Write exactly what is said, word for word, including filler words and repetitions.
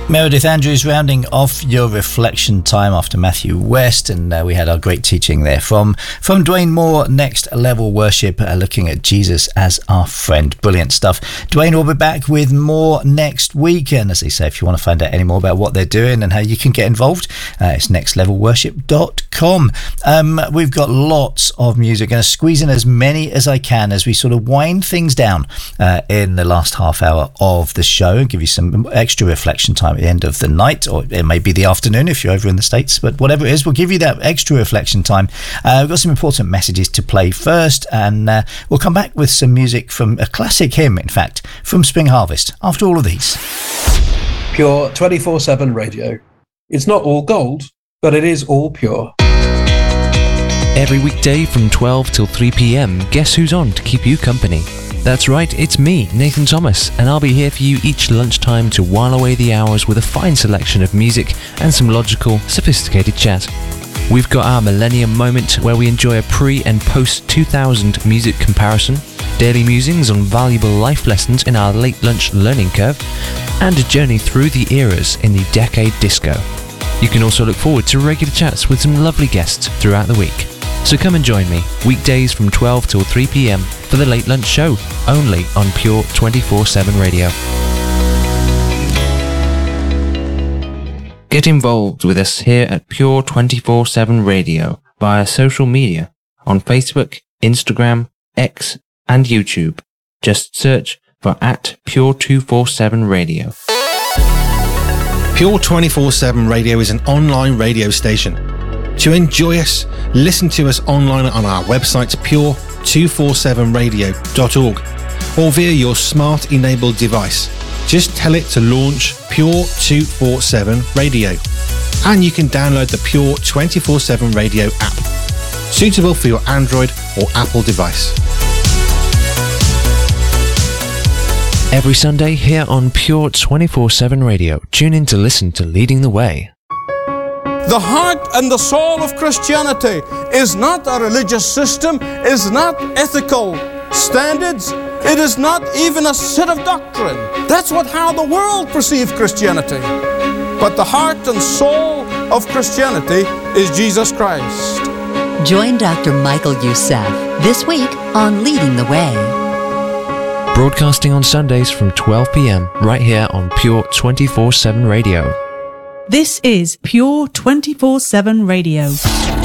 Meredith Andrews rounding off your reflection time after Matthew West, and uh, we had our great teaching there from from Dwayne Moore, Next Level Worship, uh, looking at Jesus as our friend. Brilliant stuff. Dwayne will be back with more next week, and as they say, if you want to find out any more about what they're doing and how you can get involved, uh, it's next level worship dot com. Um, we've got lots of music. Going to squeeze in as many as I can as we sort of wind things down uh, in the last half hour of the show and give you some extra reflection time at the end of the night, or it may be the afternoon if you're over in the States, but whatever it is, we'll give you that extra reflection time. Uh, we've got some important messages to play first, and uh, we'll come back with some music from a classic hymn, in fact, from Spring Harvest, after all of these. Pure twenty-four seven radio. It's not all gold, but it is all pure. Every weekday from twelve till three p.m, guess who's on to keep you company? That's right, it's me, Nathan Thomas, and I'll be here for you each lunchtime to while away the hours with a fine selection of music and some logical, sophisticated chat. We've got our Millennium Moment, where we enjoy a pre- and post-two thousand music comparison, daily musings on valuable life lessons in our late lunch learning curve, and a journey through the eras in the decade disco. You can also look forward to regular chats with some lovely guests throughout the week. So come and join me, weekdays from twelve till three p.m, for the Late Lunch Show, only on Pure twenty-four seven Radio. Get involved with us here at Pure twenty-four seven Radio via social media on Facebook, Instagram, X, and YouTube. Just search for at Pure two forty-seven Radio. Pure twenty-four seven Radio is an online radio station. To enjoy us, listen to us online on our website pure two forty-seven radio dot org or via your smart enabled device. Just tell it to launch Pure two forty-seven Radio, and you can download the Pure twenty-four seven Radio app, suitable for your Android or Apple device. Every Sunday here on Pure twenty-four seven Radio, tune in to listen to Leading the Way. The heart and the soul of Christianity is not a religious system, is not ethical standards, it is not even a set of doctrine. That's what how the world perceives Christianity. But the heart and soul of Christianity is Jesus Christ. Join Doctor Michael Youssef this week on Leading the Way. Broadcasting on Sundays from twelve p.m, right here on Pure twenty-four seven Radio. This is Pure twenty-four seven Radio.